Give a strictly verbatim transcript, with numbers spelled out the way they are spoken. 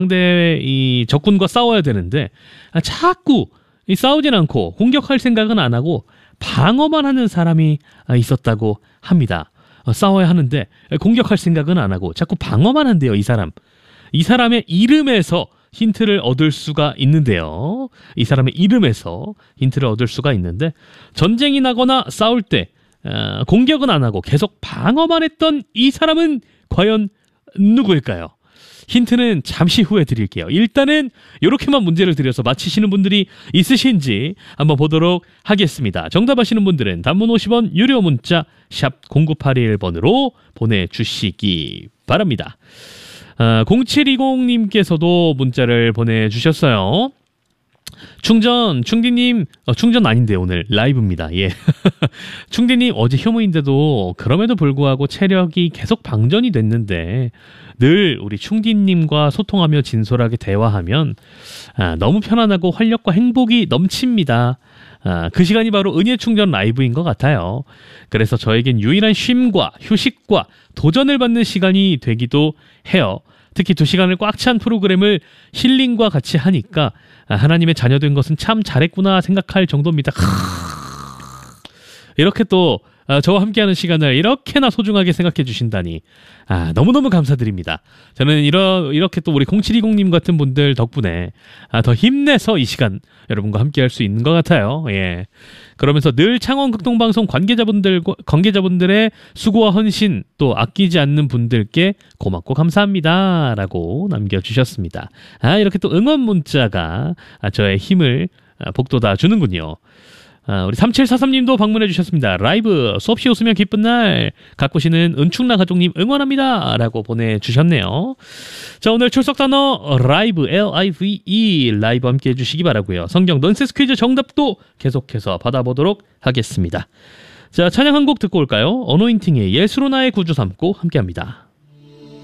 상대 이 적군과 싸워야 되는데 아, 자꾸 이 싸우진 않고 공격할 생각은 안 하고 방어만 하는 사람이 있었다고 합니다. 어, 싸워야 하는데 공격할 생각은 안 하고 자꾸 방어만 한대요. 이 사람. 이 사람의 이름에서 힌트를 얻을 수가 있는데요. 이 사람의 이름에서 힌트를 얻을 수가 있는데 전쟁이 나거나 싸울 때 어, 공격은 안 하고 계속 방어만 했던 이 사람은 과연 누구일까요? 힌트는 잠시 후에 드릴게요. 일단은 이렇게만 문제를 드려서 맞히시는 분들이 있으신지 한번 보도록 하겠습니다. 정답 아시는 분들은 단문 오십 원 유료 문자 샵 공구팔일 번으로 보내주시기 바랍니다. 아, 공칠이공님께서도 문자를 보내주셨어요. 충전, 충디님, 어, 충전 아닌데 오늘 라이브입니다. 예. 충디님 어제 휴무인데도 그럼에도 불구하고 체력이 계속 방전이 됐는데 늘 우리 충디님과 소통하며 진솔하게 대화하면 아, 너무 편안하고 활력과 행복이 넘칩니다. 아, 그 시간이 바로 은혜 충전 라이브인 것 같아요. 그래서 저에겐 유일한 쉼과 휴식과 도전을 받는 시간이 되기도 해요. 특히 두 시간을 꽉 찬 프로그램을 힐링과 같이 하니까 아, 하나님의 자녀된 것은 참 잘했구나 생각할 정도입니다. 이렇게 또 아, 저와 함께하는 시간을 이렇게나 소중하게 생각해 주신다니 아, 너무너무 감사드립니다. 저는 이러, 이렇게 또 우리 공칠이공님 같은 분들 덕분에 아, 더 힘내서 이 시간 여러분과 함께할 수 있는 것 같아요. 예. 그러면서 늘 창원극동방송 관계자분들, 관계자분들의 수고와 헌신 또 아끼지 않는 분들께 고맙고 감사합니다 라고 남겨주셨습니다. 아, 이렇게 또 응원 문자가 아, 저의 힘을 아, 북돋아 주는군요. 아, 우리 삼칠사삼님도 방문해 주셨습니다. 라이브 수없이 웃으면 기쁜 날 가꾸시는 은충나 가족님 응원합니다 라고 보내주셨네요. 자, 오늘 출석 단어 라이브 엘아이브이 라이브 함께 해주시기 바라고요. 성경 넌센스 퀴즈 정답도 계속해서 받아보도록 하겠습니다. 자, 찬양 한 곡 듣고 올까요? 어노인팅의 예수로 나의 구주 삼고 함께합니다.